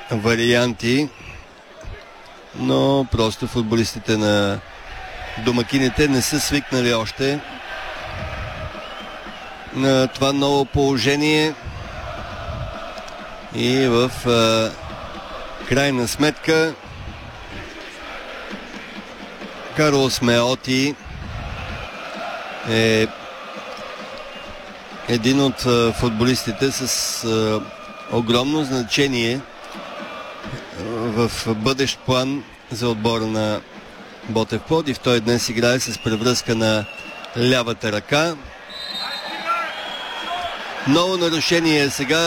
варианти, но просто футболистите на домакините не са свикнали още на това ново положение и в крайна сметка Карлос Меоти е един от футболистите с огромно значение в бъдещ план за отбора на Ботев Пловдив. Той днес играе с превръзка на лявата ръка. Ново нарушение сега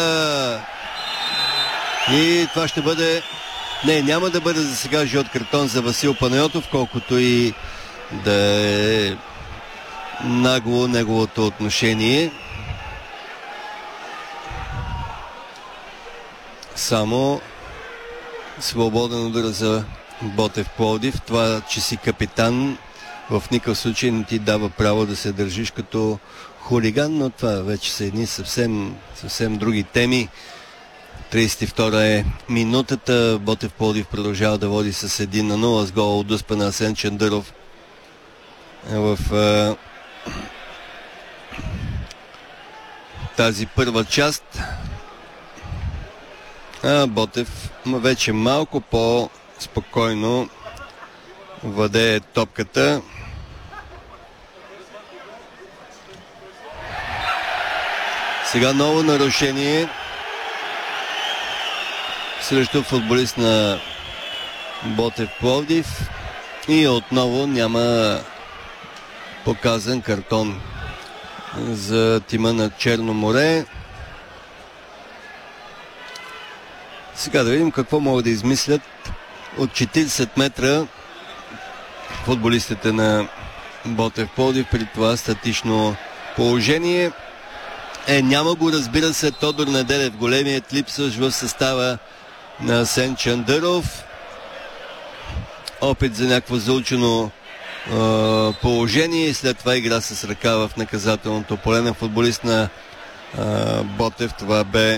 и това ще бъде... Не, няма да бъде за сега жълт картон за Васил Панайотов, колкото и да е нагло неговото отношение. Само свободен удар за Ботев Пловдив. Това, че си капитан, в никакъв случай не ти дава право да се държиш като хулиган, но това вече са едни съвсем други теми. 32 е минутата. Ботев Пловдив продължава да води с 1-0 с гол от успа на Асен Чандъров в тази първа част. Ботев вече малко по-спокойно владее топката. Сега ново нарушение срещу футболист на Ботев Пловдив и отново няма показан картон за тима на Черно море. Сега да видим какво могат да измислят от 40 метра футболистите на Ботев Пловдив при това статично положение. Няма го, разбира се, Тодор Неделев, големият липсващ в състава на Асен Чандъров. Опит за някакво заучено положение и след това игра с ръка в наказателното поле на футболист на Ботев. Това бе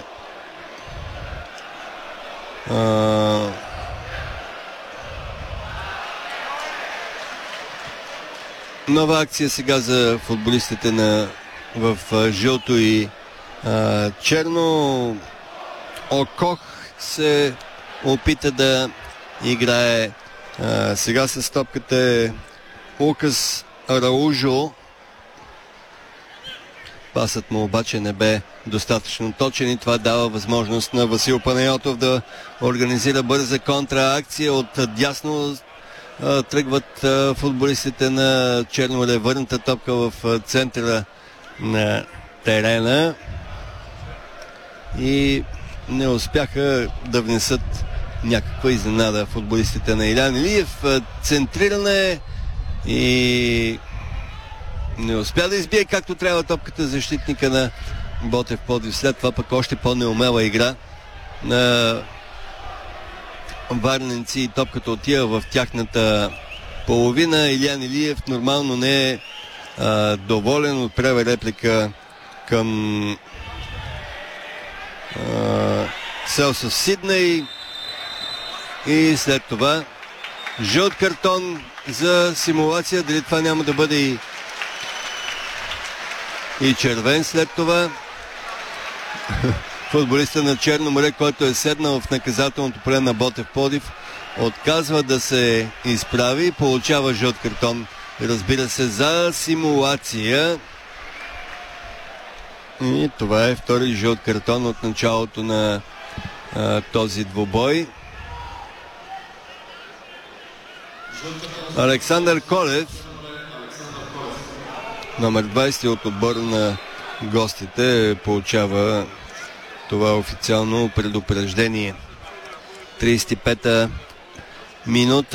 нова акция сега за футболистите в жълто и черно. Окох се опита да играе сега с топката е Лукас Араужо. Пасът му обаче не бе достатъчно точен и това дава възможност на Васил Панайотов да организира бърза контраакция. От дясно тръгват футболистите на Черно море. Върната топка в центъра на терена и не успяха да внесат някаква изненада футболистите на Илян Илиев. Центриране и не успя да избие както трябва топката защитника на Ботев Пловдив. След това пък още по-неумела игра на варненци и топката отива в тяхната половина. Илян Илиев нормално не е доволен, отправя реплика към Селсов Сидней и след това жълт картон за симулация. Дали това няма да бъде и червен след това. Футболиста на Черно море, който е седнал в наказателното поле на Ботев Пловдив, отказва да се изправи и получава жълт картон, разбира се, за симулация. И това е втори жълт картон от началото на този двубой. Александър Колев, номер 20 от отбора на гостите, получава това официално предупреждение. 35-та минута.